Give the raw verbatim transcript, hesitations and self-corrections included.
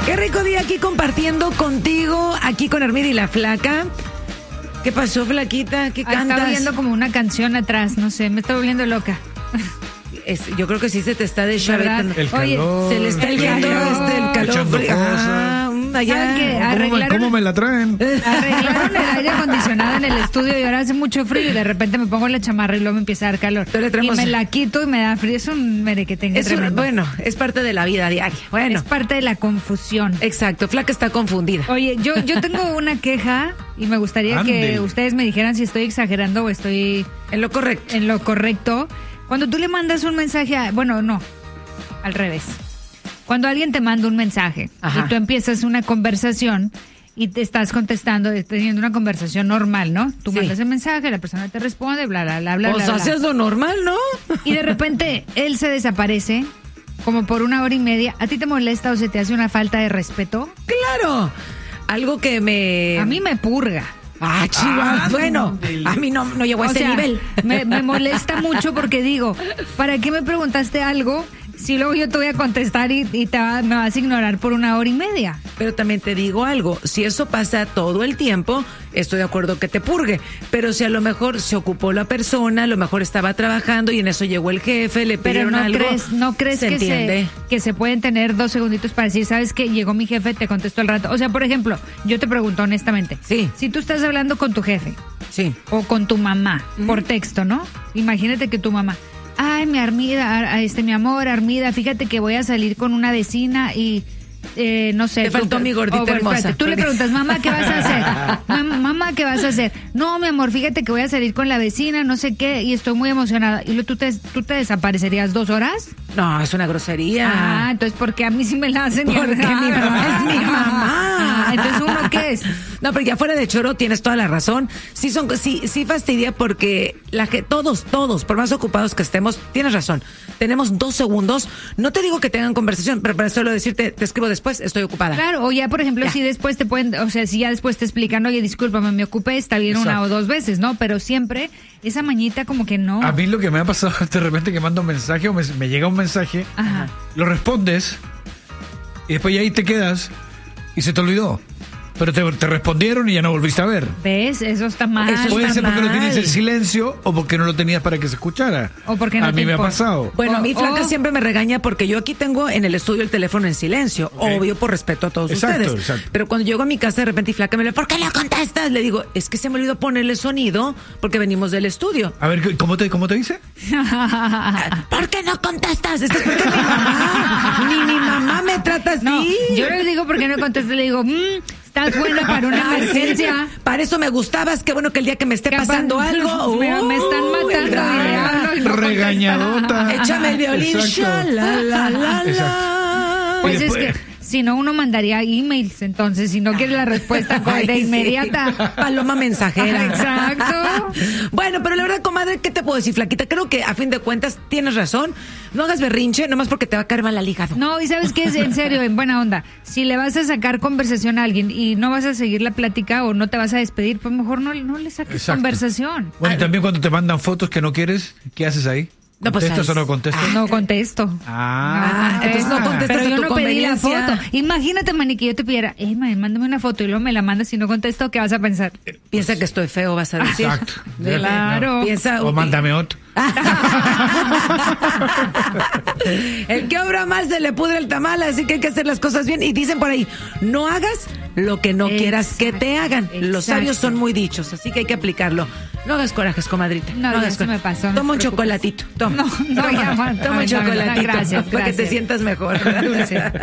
Qué rico día aquí compartiendo contigo, aquí con Armida y la Flaca. ¿Qué pasó, Flaquita? ¿Qué Ah, cantas? estaba viendo como una canción atrás, no sé, me está volviendo loca. Es, yo creo que sí se te está deschavetando. El Oye, calor, se le está el yendo frío, este, el calor. echando frío. cosas. Ah, allá. ¿Saben qué? ¿Cómo me, Arreglaron- ¿Cómo me la traen? Arreglaron el aire acondicionado en el estudio y ahora hace mucho frío y de repente me pongo la chamarra y luego me empieza a dar calor. Pero le Y traemos- me la quito y me da frío. Es un merequetengue Es un- tremendo. bueno, es parte de la vida diaria. Bueno, Es parte de la confusión. exacto. Flaca está confundida. Oye, yo, yo tengo una queja y me gustaría Ande. que ustedes me dijeran si estoy exagerando o estoy En lo correcto. en lo correcto. Cuando tú le mandas un mensaje a... Bueno, no, al revés. Cuando alguien te manda un mensaje Ajá. y tú empiezas una conversación y te estás contestando, teniendo una conversación normal, ¿no? Tú Sí. mandas el mensaje, la persona te responde, bla, bla, bla, bla, Pues bla, bla. haces lo normal, ¿no? Y de repente él se desaparece como por una hora y media. ¿A ti te molesta o se te hace una falta de respeto? Claro. Algo que me... A mí me purga. Ah, chiva. Bueno, a mí no, no llegó a O ese sea, nivel. Me, me molesta mucho porque digo, ¿para qué me preguntaste algo si luego yo te voy a contestar y, y te va- me vas a ignorar por una hora y media? Pero también te digo algo, si eso pasa todo el tiempo, estoy de acuerdo que te purgue, pero si a lo mejor se ocupó la persona, a lo mejor estaba trabajando y en eso llegó el jefe, le Pero pidieron no algo. crees, no crees se que entiende. se, que se pueden tener dos segunditos para decir, ¿sabes qué? Llegó mi jefe, te contesto al rato. O sea, por ejemplo, yo te pregunto honestamente. Sí. Si tú estás hablando con tu jefe Sí. o con tu mamá por texto, ¿no? Imagínate que tu mamá, ay, mi Armida, Ar- este, mi amor, Armida, fíjate que voy a salir con una vecina y eh, no sé. Te tú- faltó mi gordita bueno, hermosa. espérate, tú le preguntas, mamá, ¿qué vas a hacer? Mam- mamá, ¿qué vas a hacer? No, mi amor, fíjate que voy a salir con la vecina, no sé qué, y estoy muy emocionada. ¿Y luego tú te, tú te desaparecerías dos horas? No, es una grosería. Ah, entonces, ¿por qué a mí sí me la hacen? y a- Porque Ah, mi ¿verdad? mamá es mi mamá. Ah, entonces, ¿uno qué es? No, pero ya fuera de choro tienes toda la razón. Sí son, sí, sí fastidia porque la que todos, todos, por más ocupados que estemos, tienes razón. Tenemos dos segundos. No te digo que tengan conversación, pero para solo decirte, te escribo después, estoy ocupada. Claro, o ya, por ejemplo, Ya. si después te pueden, o sea, si ya después te explican, oye, discúlpame, me ocupé, está bien una Exacto. o dos veces, ¿no? Pero siempre esa mañita como que no. A mí lo que me ha pasado es de repente que mando un mensaje o me, me llega un mensaje, Ajá. lo respondes y después ya ahí te quedas y se te olvidó. Pero te, te respondieron y ya no volviste a ver. ¿Ves? Eso está mal. Eso Puede está ser porque lo mal. tenías en silencio o porque no lo tenías para que se escuchara. O porque no A te mí me ha importa. pasado. Bueno, a mí O- Flaca o- siempre me regaña porque yo aquí tengo en el estudio el teléfono en silencio, obvio por respeto a todos Exacto, ustedes. exacto. Pero cuando llego a mi casa de repente y Flaca me le, ¿por qué no contestas? Le digo, es que se me olvidó ponerle sonido porque venimos del estudio. A ver, ¿cómo te, cómo te dice? ¿Por qué no contestas? Esto es porque mi mamá, ni mi mamá me trata así. No, yo le digo porque no contesto, le digo, mmm, estás buena para una Ay, sí, emergencia. para eso me gustabas. Qué bueno que el día que me esté Capaz- pasando algo. Me- me están uy, matando, ra- y le hablo y no Regañadota. Échame el violín. Exacto. Sha, la, la, la, la. Exacto. Pues Y es después- que si no, uno mandaría emails, entonces, si no quieres la respuesta co- Ay, de sí. inmediata. Paloma mensajera. Exacto. Bueno, pero la verdad, comadre, ¿qué te puedo decir, Flaquita? Creo que a fin de cuentas tienes razón. No hagas berrinche, nomás porque te va a caer mal al hígado. No, y ¿sabes qué? Es en serio, en buena onda. Si le vas a sacar conversación a alguien y no vas a seguir la plática o no te vas a despedir, pues mejor no, no le saques Exacto. conversación. Bueno, y también cuando te mandan fotos que no quieres, ¿qué haces ahí? No, pues, ¿Contestas ahí- o no contestas? No contesto. Ah, entonces no contestas Pero a yo tu no pedí la conveniencia. foto. Imagínate, Manny, que yo te pidiera, eh, man, mándame una foto y luego me la mandas y no contesto, ¿qué vas a pensar? Piensa que estoy feo, vas a decir. Exacto. Claro. Piensa. O mándame otro. El que obra mal se le pudre el tamal, así que hay que hacer las cosas bien. Y dicen por ahí, no hagas lo que no quieras que te hagan. Los exacto. sabios son muy dichos, así que hay que aplicarlo. No hagas corajes, comadrita. No, ya hagas se me corajes. pasó, no Toma un te preocupes. chocolatito. Toma. No, no, ya, Toma Juan. un Ay, no, chocolatito. gracias, para que te gracias. sientas mejor. Dulce.